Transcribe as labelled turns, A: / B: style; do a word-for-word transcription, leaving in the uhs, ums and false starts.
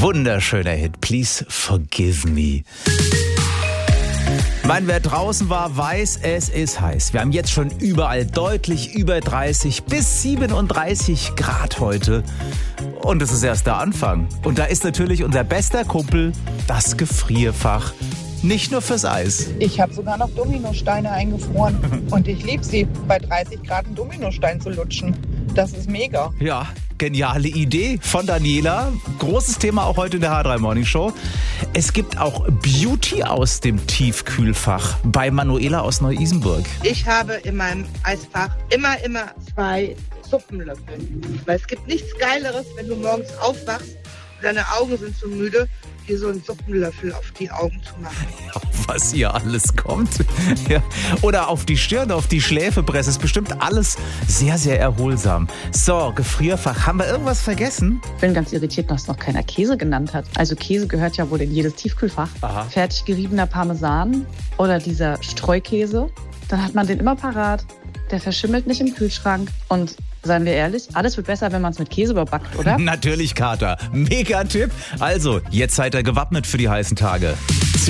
A: Wunderschöner Hit. Please forgive me. Mein, wer draußen war, weiß, es ist heiß. Wir haben jetzt schon überall deutlich über dreißig bis siebenunddreißig Grad heute. Und das ist erst der Anfang. Und da ist natürlich unser bester Kumpel, das Gefrierfach. Nicht nur fürs Eis.
B: Ich habe sogar noch Dominosteine eingefroren. Und ich liebe sie, bei dreißig Grad einen Dominostein zu lutschen. Das ist mega.
A: Ja, geniale Idee von Daniela. Großes Thema auch heute in der H drei Morning Show. Es gibt auch Beauty aus dem Tiefkühlfach bei Manuela aus Neu-Isenburg.
C: Ich habe in meinem Eisfach immer, immer zwei Suppenlöffel. Weil es gibt nichts Geileres, wenn du morgens aufwachst und deine Augen sind so müde, dir so einen Suppenlöffel auf die Augen zu machen.
A: Auf was hier alles kommt. Ja. Oder auf die Stirn, auf die Schläfepresse. Ist bestimmt alles sehr, sehr erholsam. So, Gefrierfach. Haben wir irgendwas vergessen?
D: Ich bin ganz irritiert, dass noch keiner Käse genannt hat. Also Käse gehört ja wohl in jedes Tiefkühlfach.
A: Aha.
D: Fertig geriebener Parmesan oder dieser Streukäse. Dann hat man den immer parat. Der verschimmelt nicht im Kühlschrank. Und seien wir ehrlich, alles wird besser, wenn man es mit Käse überbackt, oder?
A: Natürlich, Kater. Mega Tipp. Also, jetzt seid ihr gewappnet für die heißen Tage.